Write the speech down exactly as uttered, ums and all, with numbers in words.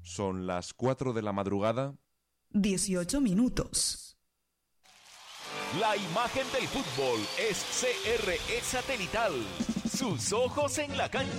Son las cuatro de la madrugada. dieciocho minutos. La imagen del fútbol es C R E Satelital. Sus ojos en la cancha.